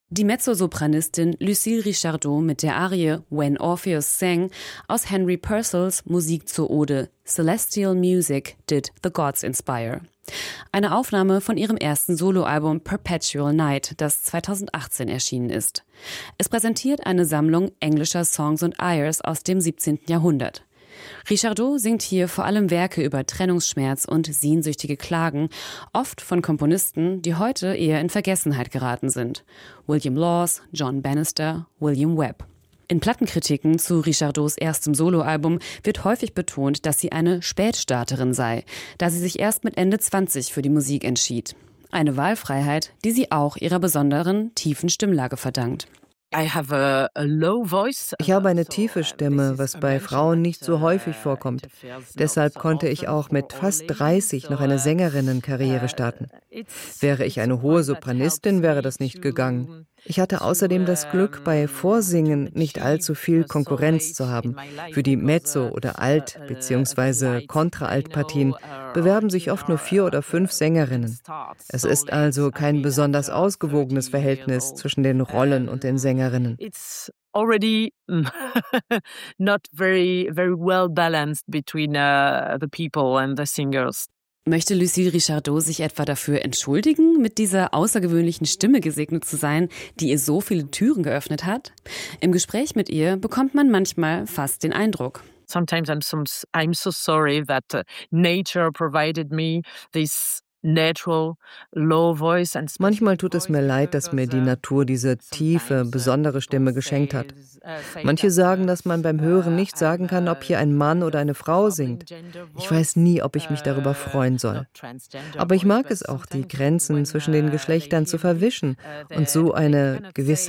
Die Mezzosopranistin Lucille Richardot mit der Arie When Orpheus Sang aus Henry Purcells Musik zur Ode Celestial Music Did the Gods Inspire. Eine Aufnahme von ihrem ersten Soloalbum Perpetual Night, das 2018 erschienen ist. Es präsentiert eine Sammlung englischer Songs und Airs aus dem 17. Jahrhundert. Richardot singt hier vor allem Werke über Trennungsschmerz und sehnsüchtige Klagen, oft von Komponisten, die heute eher in Vergessenheit geraten sind. William Laws, John Bannister, William Webb. In Plattenkritiken zu Richardots erstem Soloalbum wird häufig betont, dass sie eine Spätstarterin sei, da sie sich erst mit Ende 20 für die Musik entschied. Eine Wahlfreiheit, die sie auch ihrer besonderen, tiefen Stimmlage verdankt. Ich habe eine tiefe Stimme, was bei Frauen nicht so häufig vorkommt. Deshalb konnte ich auch mit fast 30 noch eine Sängerinnenkarriere starten. Wäre ich eine hohe Sopranistin, wäre das nicht gegangen. Ich hatte außerdem das Glück, bei Vorsingen nicht allzu viel Konkurrenz zu haben. Für die Mezzo- oder Alt- bzw. Kontra-Alt-Partien bewerben sich oft nur 4 oder 5 Sängerinnen. Es ist also kein besonders ausgewogenes Verhältnis zwischen den Rollen und den Sängerinnen. It's already not very well balanced between the people and the singers. Möchte Lucille Richardot sich etwa dafür entschuldigen, mit dieser außergewöhnlichen Stimme gesegnet zu sein, die ihr so viele Türen geöffnet hat? Im Gespräch mit ihr bekommt man manchmal fast den Eindruck. Sometimes I'm so sorry that nature provided me this natural low voice. Manchmal tut es mir leid, dass mir die Natur diese tiefe, besondere Stimme geschenkt hat. Manche sagen, dass man beim Hören nicht sagen kann, ob hier ein Mann oder eine Frau singt. Ich weiß nie, ob ich mich darüber freuen soll. Aber ich mag es auch, die Grenzen zwischen den Geschlechtern zu verwischen und so eine gewisse